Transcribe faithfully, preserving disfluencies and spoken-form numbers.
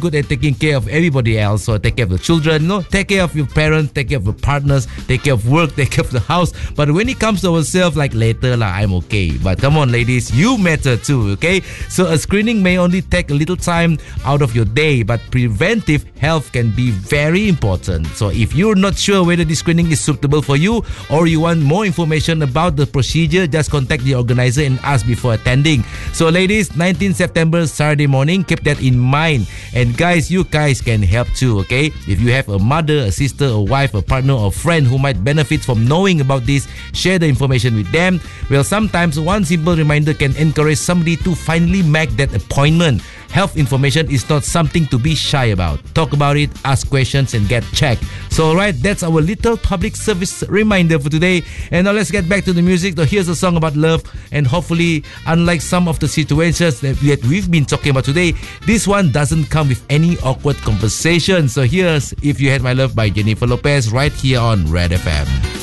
good at taking care of everybody else. So take care of the children, you know, take care of your parents, take care of your partners, take care of work, take care of the house. But when it comes to ourselves, like later lah, I'm okay. But come on, ladies, you matter too, okay? So a screening may only take a little time out of your day, but preventive health can be very important. So if you're not sure whether this screening is suitable for you, or you want more information about the procedure, just contact the organizer and ask before attending. So ladies, nineteenth September, Saturday morning, keep that in mind. And guys, you guys can help too, okay? If you have a mother, a sister, a wife, a partner, or friend who might benefit from knowing about this, share the information with them. Well, sometimes one simple reminder can encourage somebody to finally make that appointment. Health information is not something to be shy about. Talk about it, ask questions, and get checked. So alright, that's our little public service reminder for today. And now let's get back to the music. So here's a song about love, and hopefully, unlike some of the situations that we've been talking about today, this one doesn't come with any awkward conversation. So here's If You Had My Love by Jennifer Lopez right here on Red F M.